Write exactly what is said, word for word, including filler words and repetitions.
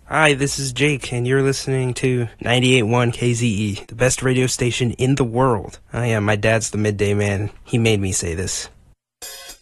Hi, this is Jake, and you're listening to ninety-eight point one K Z E, the best radio station in the world. Oh yeah, my dad's the midday man. He made me say this.